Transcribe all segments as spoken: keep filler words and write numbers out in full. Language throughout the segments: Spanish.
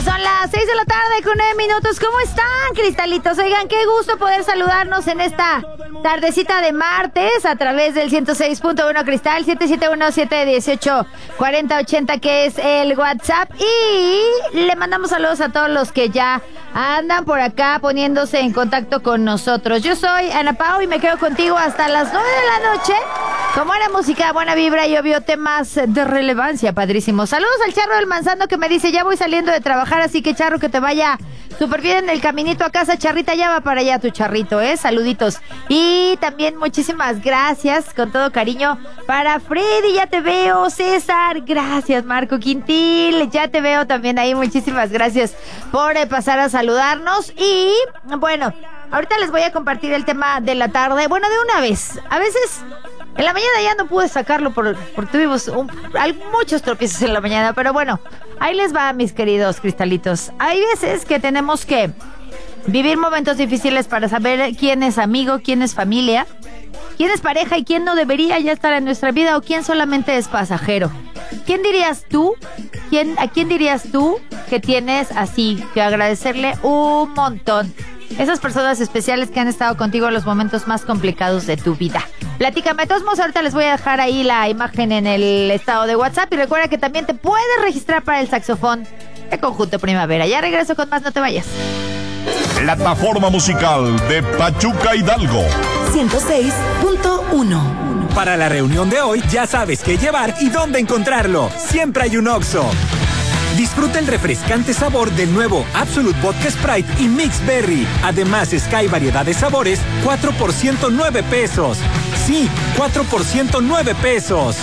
Ya son las seis de la tarde con nueve minutos. ¿Cómo están, cristalitos? Oigan, qué gusto poder saludarnos en esta tardecita de martes a través del ciento seis punto uno Cristal, siete siete uno, siete uno ocho, cuatro cero ocho cero, que es el WhatsApp. Y le mandamos saludos a todos los que ya andan por acá poniéndose en contacto con nosotros. Yo soy Ana Pau y me quedo contigo hasta las nueve de la noche. Con buena música, buena vibra y obvio temas de relevancia, padrísimo. Saludos al Charro del Manzano que me dice, ya voy saliendo de trabajar, así que Charro, que te vaya súper bien en el caminito a casa. Charrita, ya va para allá tu charrito, ¿eh? Saluditos. Y también muchísimas gracias, con todo cariño, para Freddy, ya te veo. César, gracias. Marco Quintil, ya te veo también ahí. Muchísimas gracias por eh, pasar a saludarnos. Y bueno, ahorita les voy a compartir el tema de la tarde. Bueno, de una vez, a veces... En la mañana ya no pude sacarlo por, porque tuvimos un, hay muchos tropiezos en la mañana, pero bueno, ahí les va, mis queridos cristalitos. Hay veces que tenemos que vivir momentos difíciles para saber quién es amigo, quién es familia, quién es pareja y quién no debería ya estar en nuestra vida o quién solamente es pasajero. ¿Quién dirías tú? ¿Quién, ¿A quién dirías tú que tienes así que agradecerle un montón? Esas personas especiales que han estado contigo en los momentos más complicados de tu vida. Platícame. De todos modos, ahorita les voy a dejar ahí la imagen en el estado de WhatsApp. Y recuerda que también te puedes registrar para el saxofón de Conjunto Primavera. Ya regreso con más, no te vayas. Plataforma musical de Pachuca Hidalgo. ciento seis punto uno. Para la reunión de hoy, ya sabes qué llevar y dónde encontrarlo. Siempre hay un Oxxo. Disfruta el refrescante sabor del nuevo Absolut Vodka Sprite y Mix Berry. Además, Sky variedad de sabores, cuatro por ciento nueve pesos. Sí, cuatro por ciento nueve pesos.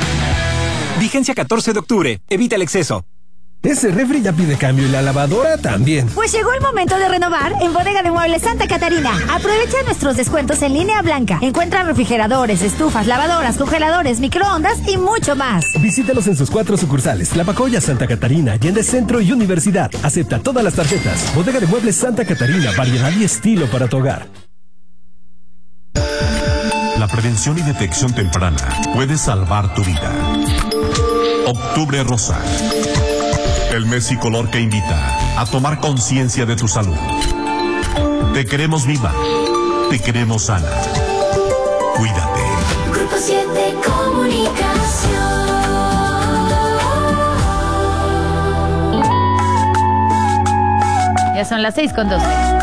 Vigencia catorce de octubre. Evita el exceso. Ese refri ya pide cambio y la lavadora también. Pues llegó el momento de renovar en Bodega de Muebles Santa Catarina. Aprovecha nuestros descuentos en línea blanca. Encuentra refrigeradores, estufas, lavadoras, congeladores, microondas y mucho más. Visítalos en sus cuatro sucursales: Tlapacoya, Santa Catarina, Allende Centro y Universidad. Acepta todas las tarjetas. Bodega de Muebles Santa Catarina, variedad y estilo para tu hogar. La prevención y detección temprana puede salvar tu vida. Octubre Rosa. El mes y color que invita a tomar conciencia de tu salud. Te queremos viva, te queremos sana. Cuídate. Grupo siete Comunicación. Ya son las seis con doce.